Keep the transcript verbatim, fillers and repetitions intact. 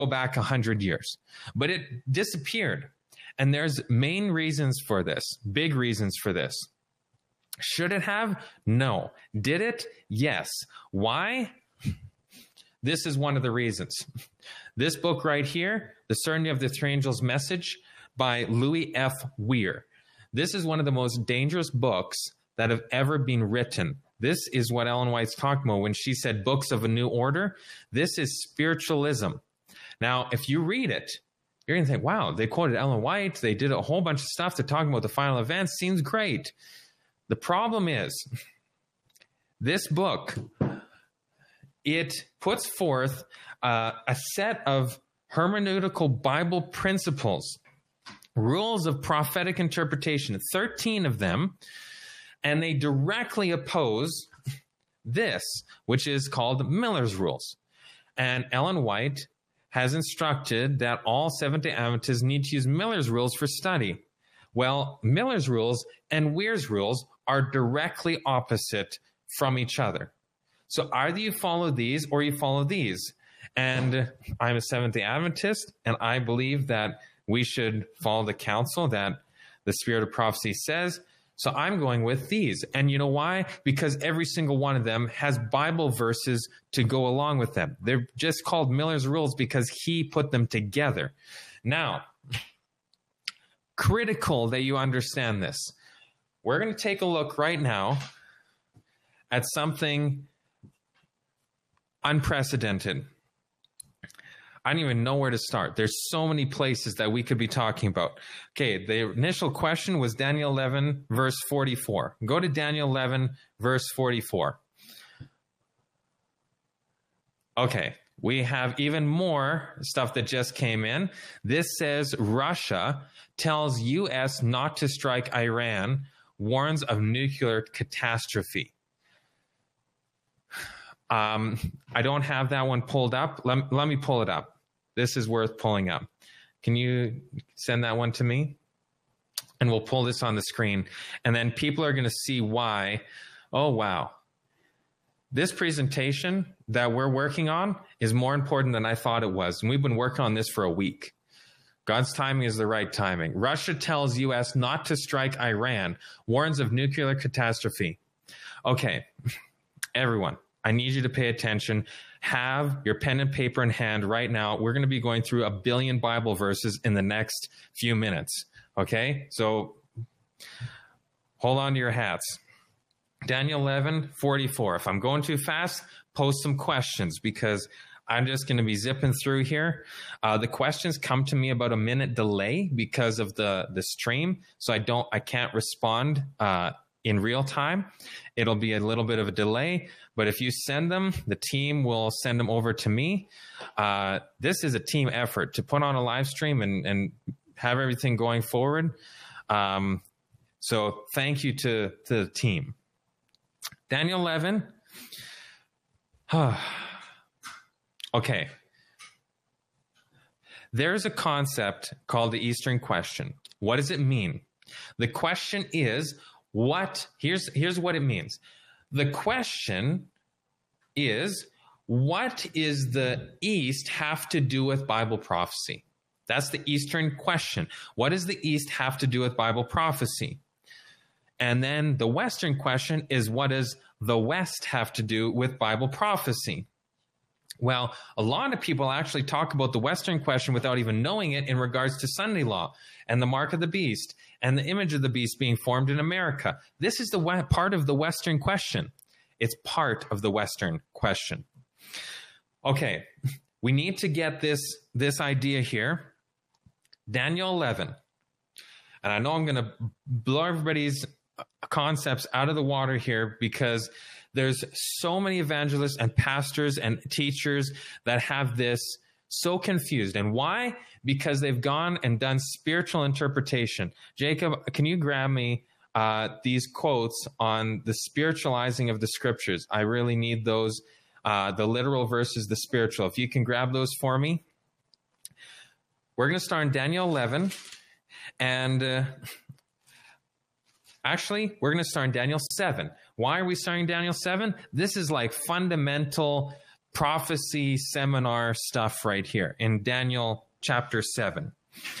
go back a hundred years, but it disappeared. And there's main reasons for this, big reasons for this. Should it have? No. Did it? Yes. Why? This is one of the reasons. This book right here, The Certainty of the Three Angels' Message by Louis F. Weir. This is one of the most dangerous books that have ever been written. This is what Ellen White's talking about when she said books of a new order. This is spiritualism. Now, if you read it, you're going to think, wow, they quoted Ellen White. They did a whole bunch of stuff. They're talking about the final events. Seems great. The problem is, this book, it puts forth uh, a set of hermeneutical Bible principles, rules of prophetic interpretation, thirteen of them, and they directly oppose this, which is called Miller's Rules. And Ellen White has instructed that all Seventh-day Adventists need to use Miller's Rules for study. Well, Miller's Rules and Weir's Rules are directly opposite from each other. So either you follow these or you follow these. And I'm a Seventh-day Adventist, and I believe that we should follow the counsel that the Spirit of Prophecy says. So I'm going with these. And you know why? Because every single one of them has Bible verses to go along with them. They're just called Miller's Rules because he put them together. Now, critical that you understand this. We're going to take a look right now at something unprecedented. I don't even know where to start. There's so many places that we could be talking about. Okay, the initial question was Daniel eleven, verse forty-four. Go to Daniel eleven, verse forty-four. Okay, we have even more stuff that just came in. This says Russia tells U S not to strike Iran, warns of nuclear catastrophe. Um, I don't have that one pulled up. Let, let me pull it up. This is worth pulling up. Can you send that one to me? And we'll pull this on the screen. And then people are going to see why. Oh, wow. This presentation that we're working on is more important than I thought it was. And we've been working on this for a week. God's timing is the right timing. Russia tells U S not to strike Iran, warns of nuclear catastrophe. Okay, everyone. I need you to pay attention. Have your pen and paper in hand right now. We're going to be going through a billion Bible verses in the next few minutes. Okay? So hold on to your hats. Daniel eleven, forty-four. If I'm going too fast, post some questions because I'm just going to be zipping through here. Uh, the questions come to me about a minute delay because of the, the stream. So I don't, I can't respond uh, in real time. It'll be a little bit of a delay, but if you send them, the team will send them over to me. Uh, this is a team effort to put on a live stream and, and have everything going forward. Um, so thank you to, to the team. Daniel eleven. Okay. There's a concept called the Eastern Question. What does it mean? The question is, What, here's, here's what it means. The question is, what is the East have to do with Bible prophecy? That's the Eastern question. What does the East have to do with Bible prophecy? And then the Western question is, what does the West have to do with Bible prophecy? Well, a lot of people actually talk about the Western question without even knowing it in regards to Sunday law and the mark of the beast and the image of the beast being formed in America. This is the part of the Western question. It's part of the Western question. Okay, we need to get this, this idea here. Daniel eleven. And I know I'm going to blow everybody's concepts out of the water here because there's so many evangelists and pastors and teachers that have this so confused. And why? Because they've gone and done spiritual interpretation. Jacob, can you grab me uh, these quotes on the spiritualizing of the scriptures? I really need those, uh, the literal versus the spiritual. If you can grab those for me. We're going to start in Daniel eleven. And uh, actually, we're going to start in Daniel seven. Why are we starting Daniel seven? This is like fundamental prophecy seminar stuff right here in Daniel chapter seven.